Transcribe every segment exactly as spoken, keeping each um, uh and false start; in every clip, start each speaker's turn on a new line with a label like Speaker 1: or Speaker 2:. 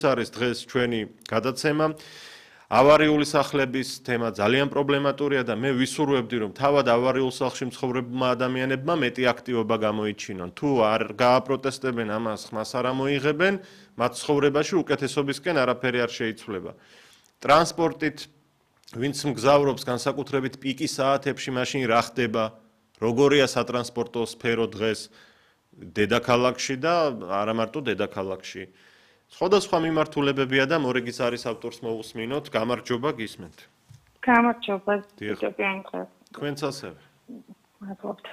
Speaker 1: არის დღეს ჩვენი გადაცემა. ავარიული სახლების თემა ძალიან პრობლემატურია და მე ვისურვებდი რომ თავად ავარიულ სახლში მცხოვრებმა ადამიანებმა მეტი აქტივობა გამოიჩინონ. თუ არ გააპროტესტებენ ამას, ხმას არ ამოიღებენ, მათ ცხოვრებაში უკეთესობისკენ არაფერი არ შეიცვლება. ტრანსპორტით ვინც მგზავრობს განსაკუთრებით პიკის საათებში, მაშინ რა ხდება? როგორია სატრანსპორტო სფერო დღეს დედაქალაქში და არა მარტო დედაქალაქში? სხვადასხვა მიმართულებებია და მორეგის არის ავტორს მოусმინოთ. გამარჯობა, გისმენთ.
Speaker 2: გამარჯობა, დიახ.
Speaker 1: თქვენც ასევე.
Speaker 2: მადლობთ.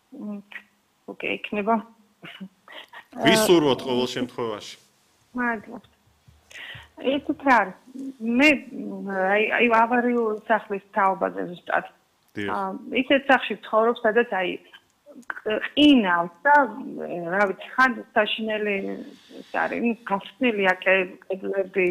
Speaker 2: ოკეი, იქნება.
Speaker 1: ვისურვოთ ყოველ შემთხვევაში.
Speaker 2: მადლობთ. ეს რა მე აი აი ავარიული სახლის თაობაზე ზუსტად. აა ისეთ სახლში ცხოვრობ, სადაც აი ყინავს და რა ვიცი, ხან საშინელი არის, გახსნილია კედლები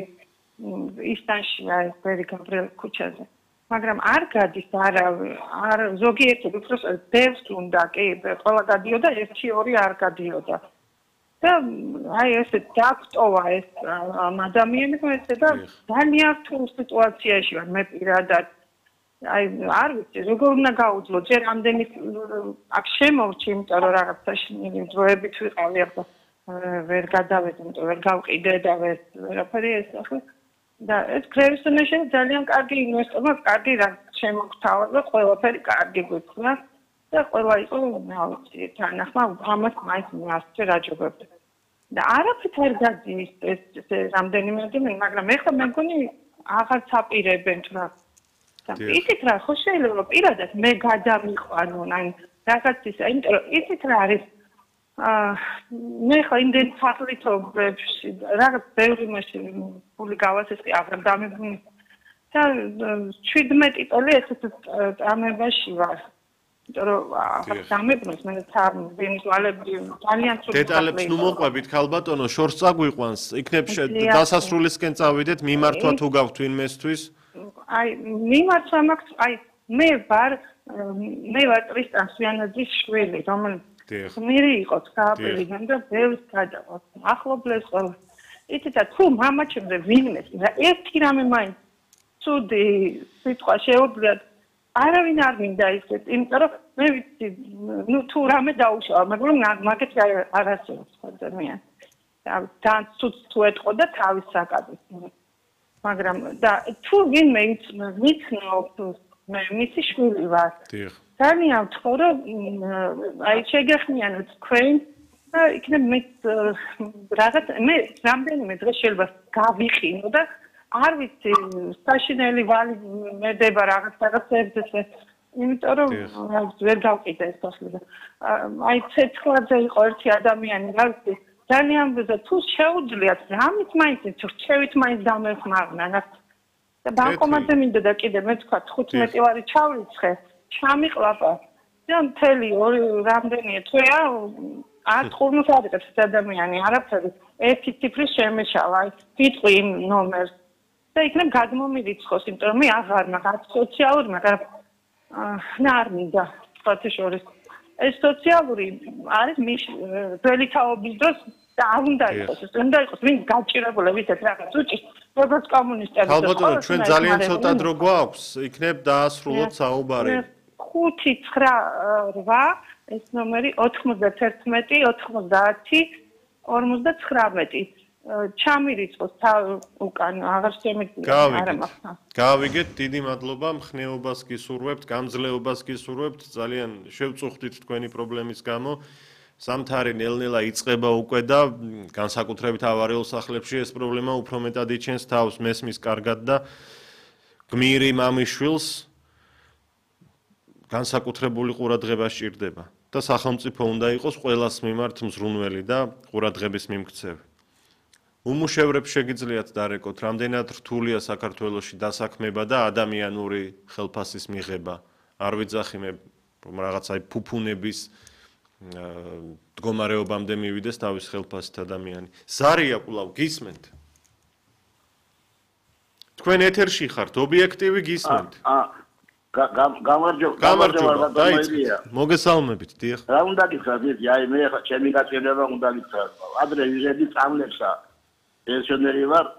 Speaker 2: ისტანში აი ვერი გაბრიელ ქუჩაზე. მაგრამ არ გადის არა არ ზოგიერთი უბრალოდ ბევრს უნდა კი ყველა გადიოდა, ერთი ორი არ გადიოდა. და აი ესე დაგტოვა ეს ადამიანებმა ესე და ძალიან რთულ სიტუაციაში ვარ მე პირადად. აი არ ვიცი როგორ უნდა გაუძლო ჯერ ამდენი აქ შემორჩი იმიტომ რომ რაღაც საშინელი დროებით ვიყავი ახლა ვერ გადავედი იმიტომ ვერ გავყიდე და ვერ ვერაფერი ეს ახლა და ეს კრევისონაში ძალიან კარგი ინვესტორმა კარგი რა შემოგთავაზა და ყველაფერი კარგი გვიქნა და ყველა იყო რა ვიცი თანახმა ამას მაინც მასწრე რაჯობებდა და არაფრით არ გადის ეს რამდენიმე ადამიანი მაგრამ ეხლა მე მგონი აღარც აპირებენ თუ რა ისიც რა ხო შეიძლება პირადად მე გადამიყვანონ ან რაღაც ის იმიტომ რომ ისიც რა არის აა მე ხო იმდენ ფახლითობებში რაღაც ბევრი მაშინ ფული გავასესყი აღარ დამებნი და შვიდმეტი წელი ესეთ ამებაში ვარ იმიტომ რომ აღარ დამებნოს მე თან ვინტუალები ძალიან სულ
Speaker 1: დეტალებს ნუ მოყვებით ქალბატონო შორს წაგვიყვანს იქნებ დასასრულისკენ წავიდეთ მიმართვა თუ გაქვთ ვინმესთვის
Speaker 2: აი მიმართვა მაქვს აი მე ვარ მე ვარ ტრისტან სვიანაძის შვილი რომელიც მერი იყო სკაპელიდან და ბევრს გადაყოთ ახლობლებს ყველა იცით თუ მამაჩემზე ვინმეს ერთი რამე მაინც ცუდი სიტყვა შეუძლიათ არავინ არ მინდა ისეთ იმიტომ რომ მე ვიცი ნუ თუ რამე დაუშავა მაგრამ მაგეთი არ არსებობს ადამიანი და თან თუ ეთყოდა თავის საკადოს მაგრამ და თუ ვინმე მიცნობს მე მისი შვილი ვარ. ძალიან ვთხოვ აი შეგეხმიანოთ თქვენ და იქნებ მე რაღაც მე რამდენიმე დღე შეიძლება გავიყინო და არ ვიცი საშინელი ვალი მედება რაღაც რაღაცებზე იმიტომ რომ ვერ გავყიდე ეს სახლი და აი ცეცხლაძე იყო ერთი ადამიანი რა ვიცი ძალიან ბუზა თუ შეუძლიათ რამით მაინც რჩევით მაინც დამეხმარნა და ბანკომატზე მინდა და კიდე მე თქვა თხუთმეტი ლარი ჩავრიცხე ჩამიყლაპა და მთელი ორი რამდენია თვეა არ თხოვნოს ადრეს ადამიანი არაფერი ერთი ციფრი შემეშალა ვიტყვი იმ ნომერს და იქნებ გადმომირიცხოს იმიტომ რომ მე აღარ მაგარ სოციალური მაგრამ და არ მინდა სხვათა შორის ეს სოციალური არის მის ძველი თაობის დროს და არ უნდა იყოს ეს უნდა იყოს ვინ გაჭირებული ვისეთ რაღაც უჭის როგორც კომუნისტები
Speaker 1: ალბათო ჩვენ ძალიან ცოტა დრო გვაქვს იქნებ დაასრულოთ საუბარი
Speaker 2: ხუთი ცხრა რვა ეს ნომერი ოთხმოცდათერთმეტი ოთხმოცდაათი ორმოცდათხრამეტი ჩამირიცხოს უკან აღარ შემიძლია არა მახსნა
Speaker 1: გავიგეთ დიდი მადლობა მხნეობას გისურვებთ გამძლეობას გისურვებთ ძალიან შევწუხდით თქვენი პრობლემის გამო სამთარი ნელ-ნელა იწყება უკვე და განსაკუთრებით ავარიულ სახლებში ეს პრობლემა უფრო მეტად იჩენს თავს მესმის კარგად და გმირი მამიშვილს განსაკუთრებული ყურადღება სჭირდება და სახელმწიფო უნდა იყოს ყველას მიმართ მზრუნველი და ყურადღების მიმქცევი უმუშევრებს შეგიძლიათ დარეკოთ რამდენად რთულია საქართველოში დასაქმება და ადამიანური ხელფასის მიღება არ ვიძახი მე რაღაც აი ფუფუნების მდგომარეობამდე მივიდეს თავის ხელფასით ადამიანი. ზარია კვლავ გისმენთ? თქვენ ეთერში ხართ, ობიექტივი გისმენთ?
Speaker 3: გამარჯობა,
Speaker 1: გამარჯობა, დაიწყეთ. მოგესალმებით, დიახ.
Speaker 3: რა უნდა გითხრათ, აი მე ხა ჩემი გაწევრება უნდა გითხრათ. ადრე ვიღები წამლებსა პენსიონერი ვარ,